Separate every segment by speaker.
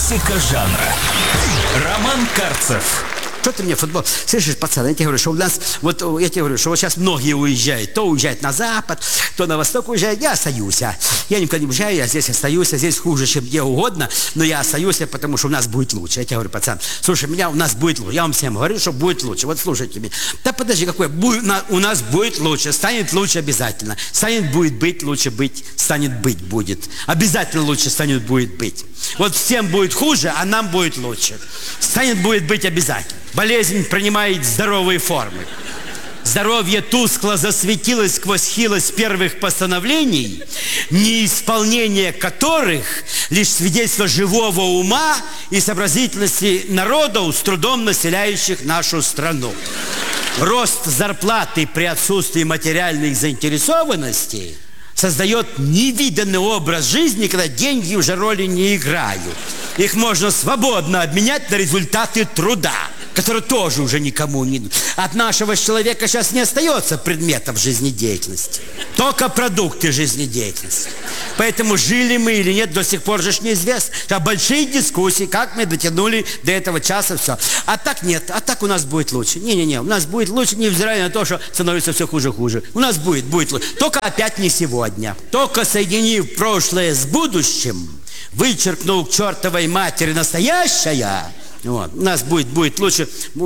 Speaker 1: Классика жанра. Роман Карцев.
Speaker 2: Что ты мне футбол? Слышишь, пацан, я тебе говорю, что у нас, вот я тебе говорю, что вот сейчас многие уезжают. То уезжают на запад, то на восток уезжают. Я остаюсь. Я никуда не уезжаю, я здесь остаюсь. Здесь хуже, чем где угодно, но я остаюсь, потому что у нас будет лучше. Я тебе говорю, пацан, слушай, у нас будет лучше. Я вам всем говорю, что будет лучше. Вот слушайте меня. Да подожди, какое? У нас будет лучше. Станет лучше обязательно. Станет будет быть, лучше быть. Станет быть будет. Обязательно лучше станет будет быть. Вот всем будет хуже, а нам будет лучше. Станет будет быть обязательно. Болезнь принимает здоровые формы. Здоровье тускло засветилось сквозь хилость первых постановлений, неисполнение которых лишь свидетельство живого ума и сообразительности народов, с трудом населяющих нашу страну. Рост зарплаты при отсутствии материальных заинтересованностей создает невиданный образ жизни, когда деньги уже роли не играют. Их можно свободно обменять на результаты труда, которые тоже уже никому не нужны. От нашего человека сейчас не остается предметов жизнедеятельности, только продукты жизнедеятельности. Поэтому жили мы или нет, до сих пор же неизвестно. Это большие дискуссии, как мы дотянули до этого часа, все. А так нет, а так у нас будет лучше. Не-не-не, у нас будет лучше, невзирая на то, что становится все хуже-хуже. У нас будет лучше. Только опять не сегодня. Только соединив прошлое с будущим, вычеркнув к чертовой матери настоящее, вот, у нас будет лучше.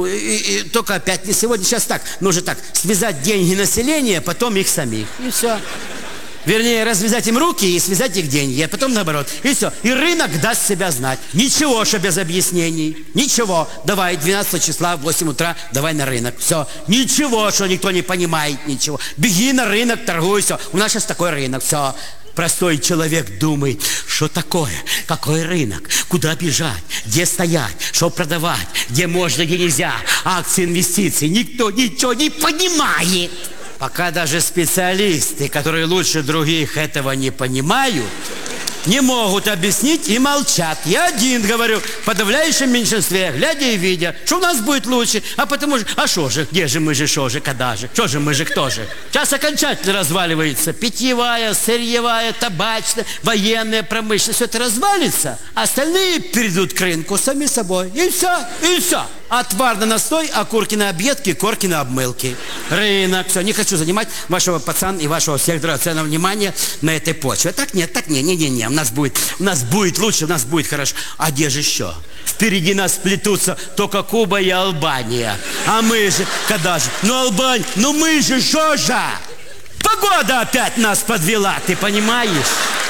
Speaker 2: И только опять не сегодня, сейчас так. Нужно так, связать деньги населения, потом их самих. И все. Вернее, развязать им руки и связать их деньги, а потом наоборот. И все. И рынок даст себя знать. Ничего, что без объяснений. Ничего. Давай, 12 числа в 8 утра, давай на рынок. Все. Ничего, что никто не понимает, ничего. Беги на рынок, торгуй, все. У нас сейчас такой рынок, все. Простой человек думает, что такое, какой рынок, куда бежать, где стоять, что продавать, где можно, где нельзя, акции, инвестиции. Никто ничего не понимает. Пока даже специалисты, которые лучше других этого не понимают, не могут объяснить и молчат. Я один говорю, в подавляющем меньшинстве, глядя и видя, что у нас будет лучше. А потому что, а что же, где же мы же, что же, когда же, что же мы же, кто же? Сейчас окончательно разваливается питьевая, сырьевая, табачная, военная промышленность. Все это развалится, а остальные перейдут к рынку сами собой. И все, и все. Отварный настой, окурки на объедки, корки на обмылки. Рынок, все. Не хочу занимать вашего пацана и вашего всех драгоценного внимания на этой почве. Так нет, не. У нас будет лучше, у нас будет хорошо. А где же еще? Впереди нас плетутся только Куба и Албания. А мы же, когда же? Албания, мы же, что же? Погода опять нас подвела, ты понимаешь?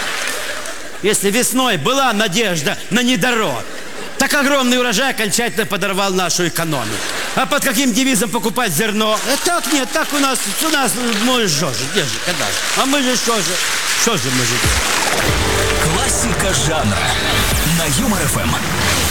Speaker 2: Если весной была надежда на недород, так огромный урожай окончательно подорвал нашу экономику. А под каким девизом покупать зерно? Так нет, так у нас, мы что же, где же, когда же? А мы же что же мы же делаем?
Speaker 1: Классика жанра на Юмор ФМ.